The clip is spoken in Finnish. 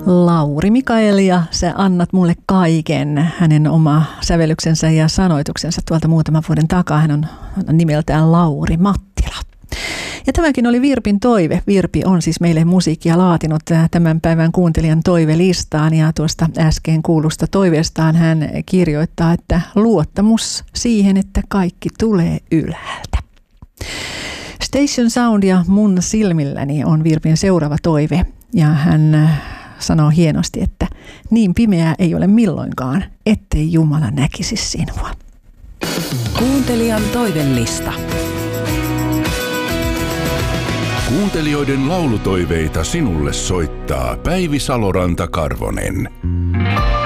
Lauri Mikael, ja sä annat mulle kaiken. Hänen oma sävellyksensä ja sanoituksensa tuolta muutaman vuoden takaa. Hän on nimeltään Lauri Mattila. Ja tämäkin oli Virpin toive. Virpi on siis meille musiikkia laatinut tämän päivän kuuntelijan toivelistaan, ja tuosta äsken kuulusta toiveestaan hän kirjoittaa, että luottamus siihen, että kaikki tulee ylhäältä. Station Sound ja Mun silmilläni on Virpin seuraava toive, ja hän sanoo hienosti, että niin pimeää ei ole milloinkaan, ettei Jumala näkisi sinua. Kuuntelijan toivelista. Kuuntelijoiden laulutoiveita sinulle soittaa Päivi Saloranta-Karvonen.